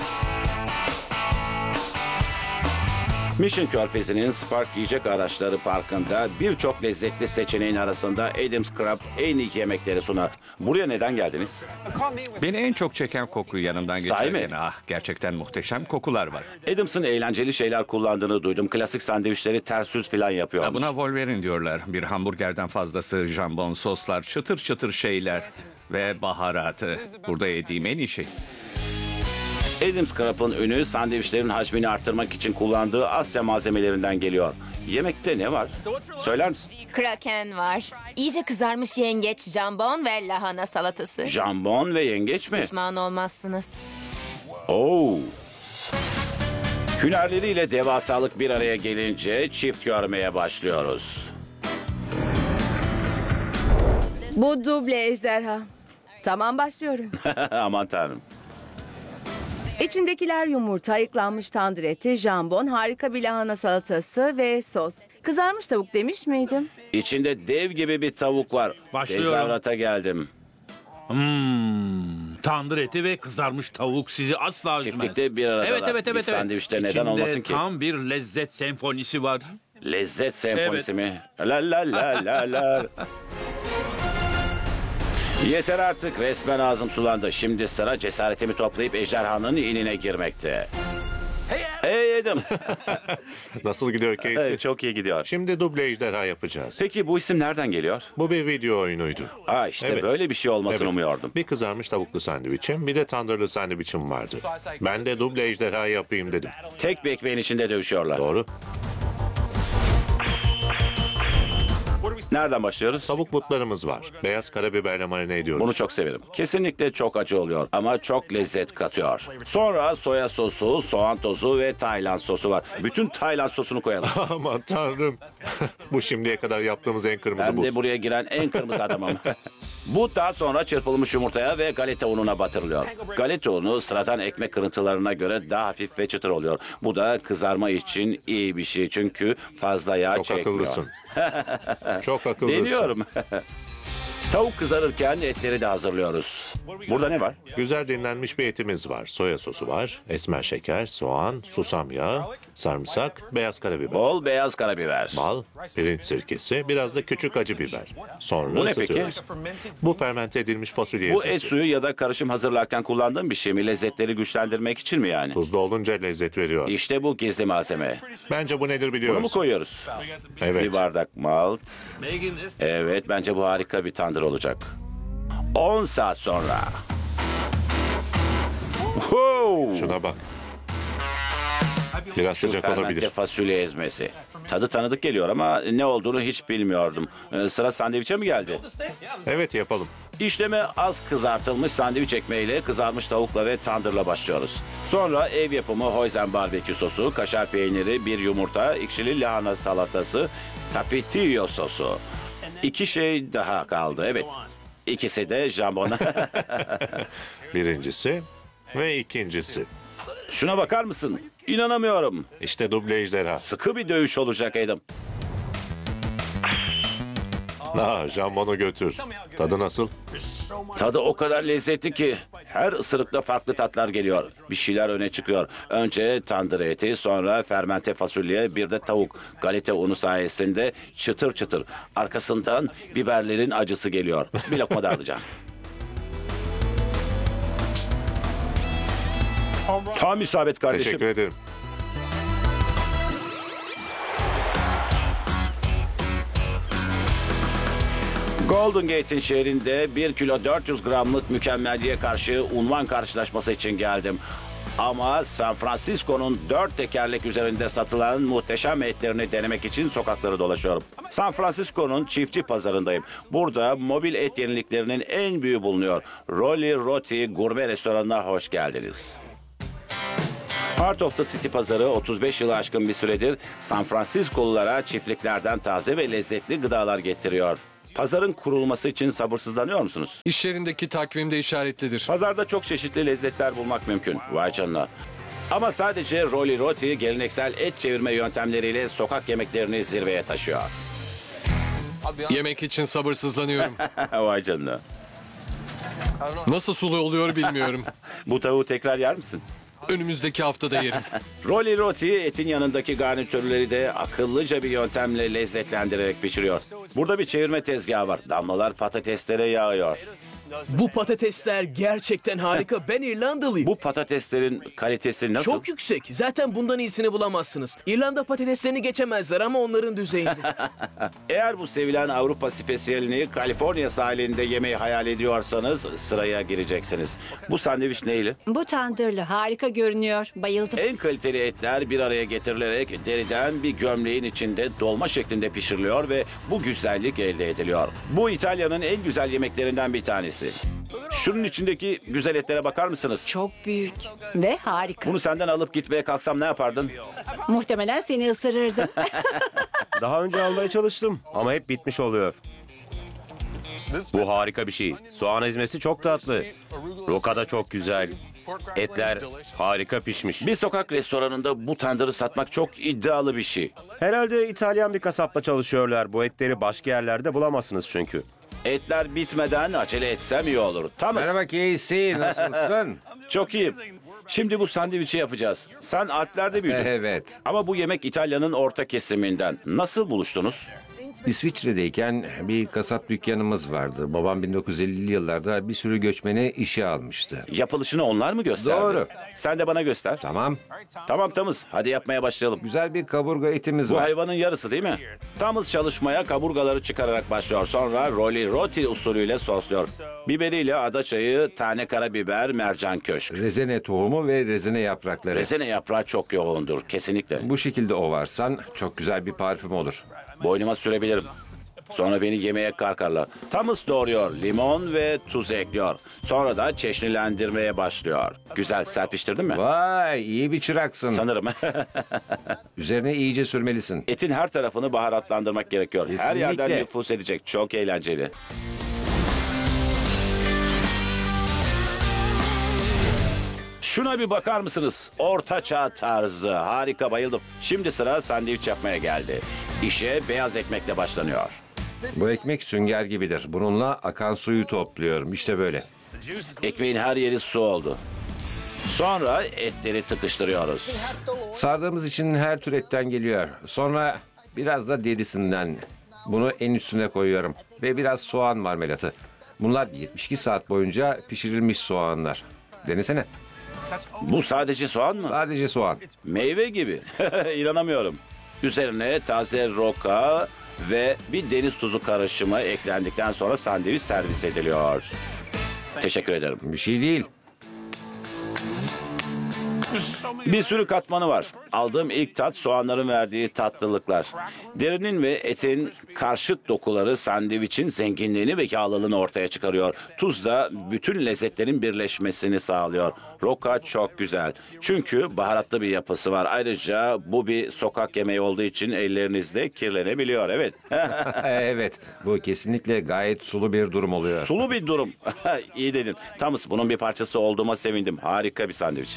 Mission Körfezi'nin Spark Yiyecek Araçları Parkı'nda birçok lezzetli seçeneğin arasında Adam's Crab en iyi yemekleri sunar. Buraya neden geldiniz? Beni en çok çeken kokuyu yanımdan Sahi mi? geçerken gerçekten muhteşem kokular var. Adams'ın eğlenceli şeyler kullandığını duydum. Klasik sandviçleri ters yüz falan yapıyormuş. Buna Wolverine diyorlar. Bir hamburgerden fazlası jambon, soslar, çıtır çıtır şeyler ve baharatı. Burada yediğim en iyi şey. Adam's Crab'ın ünü sandviçlerin hacmini arttırmak için kullandığı Asya malzemelerinden geliyor. Yemekte ne var? Söyler misin? Kraken var. İyice kızarmış yengeç, jambon ve lahana salatası. Jambon ve yengeç mi? Pişman olmazsınız. Oo. Hünerleriyle devasalık bir araya gelince çift görmeye başlıyoruz. Bu duble ejderha. Tamam, başlıyorum. Aman tanrım. İçindekiler yumurta, ayıklanmış tandır eti, jambon, harika bir lahana salatası ve sos. Kızarmış tavuk demiş miydim? İçinde dev gibi bir tavuk var. Başlıyorum. Tezahürata geldim. Tandır eti ve kızarmış tavuk sizi asla üzmez. Çiftlikte bir aradalar. Evet. Bir sandviçte neden İçinde olmasın ki? tam bir lezzet senfonisi var. Lezzet senfonisi Evet. mi? La la la la la. Yeter artık, resmen ağzım sulandı. Şimdi sıra cesaretimi toplayıp ejderhanın inine girmekte. Hey Adam. Nasıl gidiyor Casey? Çok iyi gidiyor. Şimdi duble ejderha yapacağız. Peki bu isim nereden geliyor? Bu bir video oyunuydu. İşte böyle bir şey olmasını umuyordum. Bir kızarmış tavuklu sandviçim, bir de tandırlı sandviçim vardı. Ben de duble ejderha yapayım dedim. Tek bir ekmeğin içinde dövüşüyorlar. Doğru. Nereden başlıyoruz? Tavuk butlarımız var. Beyaz karabiberle marine ediyoruz. Bunu çok severim. Kesinlikle çok acı oluyor ama çok lezzet katıyor. Sonra soya sosu, soğan tozu ve Tayland sosu var. Bütün Tayland sosunu koyalım. Aman tanrım. Bu şimdiye kadar yaptığımız en kırmızı Ben but. de buraya giren en kırmızı adamım. Bu daha sonra çırpılmış yumurtaya ve galeta ununa batırılıyor. Galeta unu sıradan ekmek kırıntılarına göre daha hafif ve çıtır oluyor. Bu da kızarma için iyi bir şey çünkü fazla yağ Çok çekmiyor. akıllısın. Çok akıllısın. Deniyorum. Tavuk kızarırken etleri de hazırlıyoruz. Burada ne var? Güzel dinlenmiş bir etimiz var. Soya sosu var, esmer şeker, soğan, susam yağı, sarımsak, beyaz karabiber. Bol beyaz karabiber. Bal, pirinç sirkesi, biraz da küçük acı biber. Sonra Bu ne peki? ısıtıyoruz. Bu fermente edilmiş fasulye Bu ezmesi. et suyu ya da karışım hazırlarken kullandığın bir şey mi? Lezzetleri güçlendirmek için mi yani? Tuzlu olunca lezzet veriyor. İşte bu gizli malzeme. Bence bu nedir biliyor Bunu mu musun? koyuyoruz? Evet. Bir bardak malt. Evet, bence bu harika bir tandır olacak. 10 saat sonra. Wow! Şuna bak. Biraz Şu sıcak fermente olabilir. fasulye ezmesi. Tadı tanıdık geliyor ama ne olduğunu hiç bilmiyordum. Sıra sandviçe mi geldi? Evet, yapalım. İşleme az kızartılmış sandviç ekmeğiyle, kızarmış tavukla ve tandırla başlıyoruz. Sonra ev yapımı hoisin barbekü sosu, kaşar peyniri, bir yumurta, ekşili lahana salatası, tapatio sosu. 2 şey daha kaldı, evet. İkisi de jambon. Birincisi ve ikincisi. Şuna bakar mısın? İnanamıyorum. İşte duble ejderha. Sıkı bir dövüş olacak Adam. Jambonu götür. Tadı nasıl? Tadı o kadar lezzetli ki Her ısırıkta farklı tatlar geliyor. Bir şeyler öne çıkıyor. Önce tandır eti, sonra fermente fasulye, bir de tavuk. Galeta unu sayesinde çıtır çıtır. Arkasından biberlerin acısı geliyor. Bir lokma daha alacağım. Tam isabet kardeşim. Teşekkür ederim. Golden Gate'in şehrinde 1 kilo 400 gramlık mükemmelliğe karşı unvan karşılaşması için geldim. Ama San Francisco'nun 4 tekerlek üzerinde satılan muhteşem etlerini denemek için sokakları dolaşıyorum. San Francisco'nun çiftçi pazarındayım. Burada mobil et yeniliklerinin en büyüğü bulunuyor. Rolly Roti gurme restoranına hoş geldiniz. Heart of the City pazarı 35 yılı aşkın bir süredir San Francisco'lulara çiftliklerden taze ve lezzetli gıdalar getiriyor. Pazarın kurulması için sabırsızlanıyor musunuz? İş yerindeki takvimde işaretlidir. Pazarda çok çeşitli lezzetler bulmak mümkün. Vay canına. Ama sadece Rolly Roti geleneksel et çevirme yöntemleriyle sokak yemeklerini zirveye taşıyor. Yemek için sabırsızlanıyorum. Vay canına. Nasıl sulu oluyor bilmiyorum. Bu tavuğu tekrar yer misin? Önümüzdeki haftada yerim. Rolly Roti etin yanındaki garnitürleri de akıllıca bir yöntemle lezzetlendirerek pişiriyor. Burada bir çevirme tezgahı var. Damlalar patateslere yağıyor. Bu patatesler gerçekten harika. Ben İrlandalıyım. Bu patateslerin kalitesi nasıl? Çok yüksek. Zaten bundan iyisini bulamazsınız. İrlanda patateslerini geçemezler ama onların düzeyinde. Eğer bu sevilen Avrupa spesiyelini Kaliforniya sahilinde yemeyi hayal ediyorsanız sıraya gireceksiniz. Bu sandviç neyle? Bu tandırlı harika görünüyor. Bayıldım. En kaliteli etler bir araya getirilerek deriden bir gömleğin içinde dolma şeklinde pişiriliyor ve bu güzellik elde ediliyor. Bu İtalya'nın en güzel yemeklerinden bir tanesi. Şunun içindeki güzel etlere bakar mısınız? Çok büyük ve harika. Bunu senden alıp gitmeye kalksam ne yapardın? Muhtemelen seni ısırırdım. Daha önce almaya çalıştım ama hep bitmiş oluyor. Bu harika bir şey. Soğan ezmesi çok tatlı. Roka da çok güzel. Etler harika pişmiş. Bir sokak restoranında bu tandırı satmak çok iddialı bir şey. Herhalde İtalyan bir kasapla çalışıyorlar. Bu etleri başka yerlerde bulamazsınız çünkü. Etler bitmeden acele etsem iyi olur. Thomas. Merhaba Casey, nasılsın? Çok iyiyim. Şimdi bu sandviçi yapacağız. Sen Alplerde büyüdün. Evet. Ama bu yemek İtalya'nın orta kesiminden. Nasıl buluştunuz? İsviçre'deyken bir kasap dükkanımız vardı. Babam 1950'li yıllarda bir sürü göçmeni işe almıştı. Yapılışını onlar mı gösterdi? Doğru. Sen de bana göster. Tamam. Tamam Thomas, hadi yapmaya başlayalım. Güzel bir kaburga etimiz Bu var. hayvanın yarısı değil mi? Thomas çalışmaya kaburgaları çıkararak başlıyor. Sonra Rolly Roti usulüyle sosluyor. Biberiyle adaçayı, tane karabiber, mercan köşk. Rezene tohumu ve rezene yaprakları. Rezene yaprağı çok yoğundur, kesinlikle. Bu şekilde ovarsan çok güzel bir parfüm olur. Boynuma sürebilirim. Sonra beni yemeğe kalkarlar. Thomas doğruyor, limon ve tuz ekliyor. Sonra da çeşnilendirmeye başlıyor. Güzel, serpiştirdin mi? Vay, iyi bir çıraksın. Sanırım. Üzerine iyice sürmelisin. Etin her tarafını baharatlandırmak gerekiyor. Her Kesinlikle. yerden nüfuz edecek. Çok eğlenceli. Şuna bir bakar mısınız? Orta çağ tarzı. Harika, bayıldım. Şimdi sıra sandviç yapmaya geldi. İşe beyaz ekmekle başlanıyor. Bu ekmek sünger gibidir. Bununla akan suyu topluyorum. İşte böyle. Ekmeğin her yeri su oldu. Sonra etleri tıkıştırıyoruz. Sardığımız için her tür etten geliyor. Sonra biraz da derisinden. Bunu en üstüne koyuyorum. Ve biraz soğan marmelatı. Bunlar 72 saat boyunca pişirilmiş soğanlar. Denesene. Bu sadece soğan mı? Sadece soğan. Meyve gibi. İnanamıyorum. Üzerine taze roka ve bir deniz tuzu karışımı eklendikten sonra sandviç servis ediliyor. Teşekkür ederim. Bir şey değil. Bir sürü katmanı var. Aldığım ilk tat soğanların verdiği tatlılıklar. Derinin ve etin karşıt dokuları sandviçin zenginliğini ve yağlılığını ortaya çıkarıyor. Tuz da bütün lezzetlerin birleşmesini sağlıyor. Roka çok güzel. Çünkü baharatlı bir yapısı var. Ayrıca bu bir sokak yemeği olduğu için ellerinizde kirlenebiliyor. Evet. Evet. Bu kesinlikle gayet sulu bir durum oluyor. Sulu bir durum. İyi dedin. Thomas, bunun bir parçası olduğuma sevindim. Harika bir sandviç.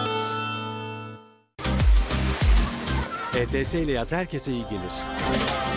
ETS ile yaz herkese iyi gelir.